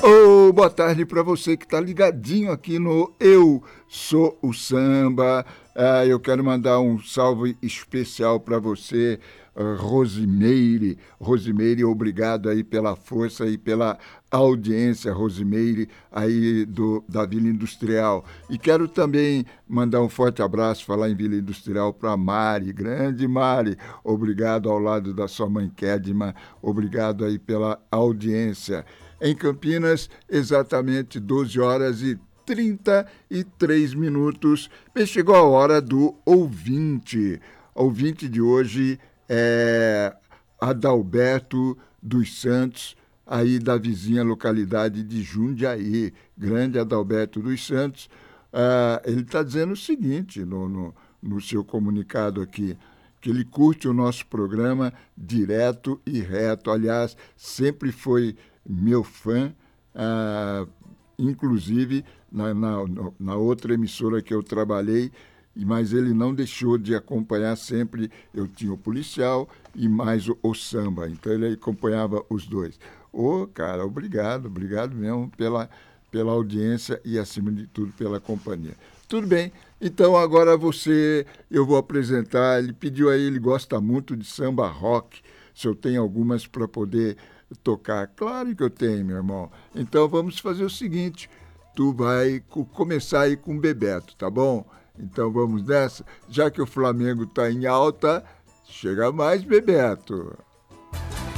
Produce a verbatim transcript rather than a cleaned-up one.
Ô, boa tarde para você que está ligadinho aqui no Eu Sou o Samba. Ah, eu quero mandar um salve especial para você, ah, Rosimeire. Rosimeire, obrigado aí pela força e pela audiência, Rosimeire, aí do, da Vila Industrial. E quero também mandar um forte abraço, falar em Vila Industrial, para Mari, grande Mari. Obrigado ao lado da sua mãe Kedma, obrigado aí pela audiência. Em Campinas, exatamente doze horas e trinta e três minutos. Bem, chegou a hora do ouvinte. O ouvinte de hoje é Adalberto dos Santos, aí da vizinha localidade de Jundiaí. Grande Adalberto dos Santos. Ah, ele está dizendo o seguinte no, no, no seu comunicado aqui, que ele curte o nosso programa direto e reto. Aliás, sempre foi meu fã, ah, inclusive na, na, na outra emissora que eu trabalhei, mas ele não deixou de acompanhar sempre. Eu tinha o policial e mais o, o samba, então ele acompanhava os dois. Ô, oh, cara, obrigado, obrigado mesmo pela, pela audiência e, acima de tudo, pela companhia. Tudo bem, então agora você, eu vou apresentar, ele pediu aí, ele gosta muito de samba rock, se eu tenho algumas para poder tocar. Claro que eu tenho, meu irmão. Então vamos fazer o seguinte, tu vai começar aí com o Bebeto, tá bom? Então vamos nessa, já que o Flamengo tá em alta, chega mais, Bebeto.